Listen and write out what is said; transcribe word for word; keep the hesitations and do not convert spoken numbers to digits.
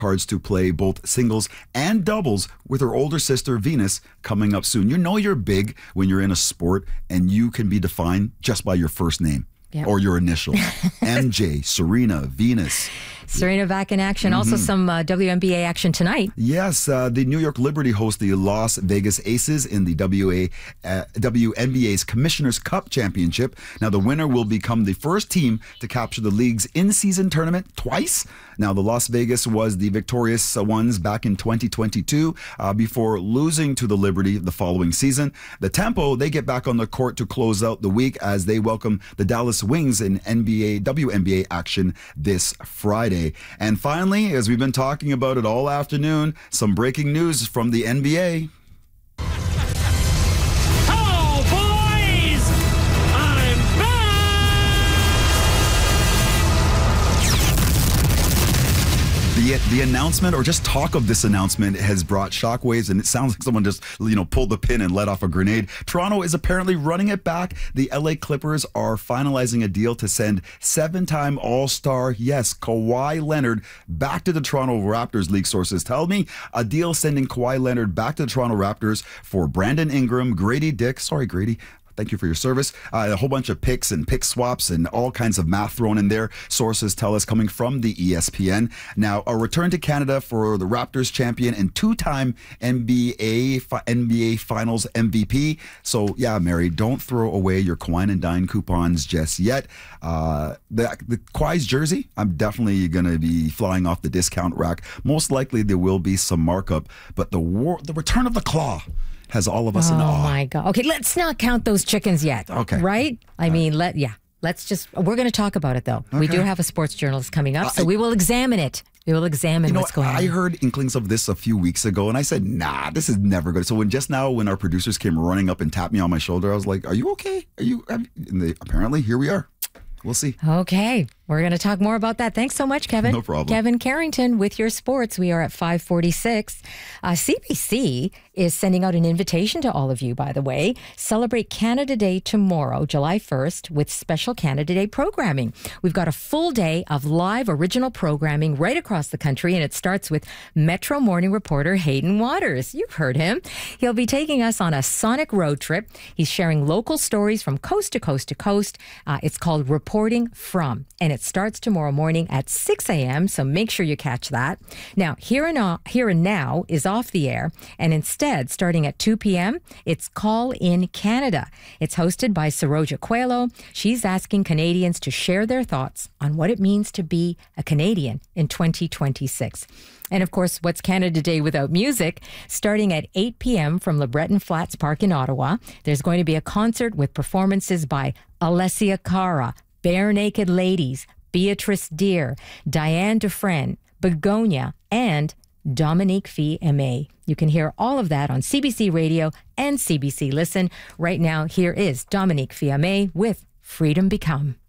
cards to play both singles and doubles with her older sister Venus coming up soon. You know you're big when you're in a sport and you can be defined just by your first name. Yep. Or your initials. M J, Serena, Venus. Serena back in action. Mm-hmm. Also some uh, W N B A action tonight. Yes, uh, the New York Liberty host the Las Vegas Aces in the W A, uh, W N B A's Commissioner's Cup Championship. Now, the winner will become the first team to capture the league's in-season tournament twice. Now, the Las Vegas was the victorious ones back in twenty twenty-two uh, before losing to the Liberty the following season. The Tempo, they get back on the court to close out the week as they welcome the Dallas Wings in N B A W N B A action this Friday. And finally, as we've been talking about it all afternoon, some breaking news from the N B A. Oh, boys! I'm back! The, the announcement, or just talk of this announcement, has brought shockwaves, and it sounds like someone just, you know, pulled the pin and let off a grenade. Toronto is apparently running it back. The L A Clippers are finalizing a deal to send seven-time All-Star, yes, Kawhi Leonard, back to the Toronto Raptors, league sources tell me. A deal sending Kawhi Leonard back to the Toronto Raptors for Brandon Ingram, Grady Dick, sorry, Grady, thank you for your service. Uh, a whole bunch of picks and pick swaps and all kinds of math thrown in there. Sources tell us coming from the E S P N. Now, a return to Canada for the Raptors champion and two-time N B A N B A Finals M V P. So, yeah, Mary, don't throw away your Kawhi and Dine coupons just yet. Uh, the, the Kawhi's jersey, I'm definitely going to be flying off the discount rack. Most likely there will be some markup, but the war, the return of the claw has all of us oh in awe. Oh my God. Okay, let's not count those chickens yet. Okay. Right? I uh, mean, let yeah. Let's just, we're going to talk about it though. Okay. We do have a sports journalist coming up, so I, we will examine it. We will examine you know, what's going I on. I heard inklings of this a few weeks ago, and I said, nah, this is never good. So when just now, when our producers came running up and tapped me on my shoulder, I was like, are you okay? Are you? And they, apparently, here we are. We'll see. Okay. We're going to talk more about that. Thanks so much, Kevin. No problem. Kevin Carrington with your sports. We are at five forty-six. Uh, C B C is sending out an invitation to all of you, by the way. Celebrate Canada Day tomorrow, July first, with special Canada Day programming. We've got a full day of live original programming right across the country, and it starts with Metro Morning reporter Hayden Waters. You've heard him. He'll be taking us on a sonic road trip. He's sharing local stories from coast to coast to coast. Uh, it's called Reporting From, and it's starts tomorrow morning at six a.m., so make sure you catch that. Now, Here and, uh, Here and Now is off the air, and instead, starting at two p.m., it's Call in Canada. It's hosted by Saroja Coelho. She's asking Canadians to share their thoughts on what it means to be a Canadian in twenty twenty-six. And of course, what's Canada Day without music? Starting at eight p.m. from LeBreton Flats Park in Ottawa, there's going to be a concert with performances by Alessia Cara, Bare Naked Ladies, Beatrice Deer, Diane Dufresne, Begonia, and Dominique Fils-Aimé. You can hear all of that on C B C Radio and C B C Listen. Right now, here is Dominique Fils-Aimé with Freedom Become.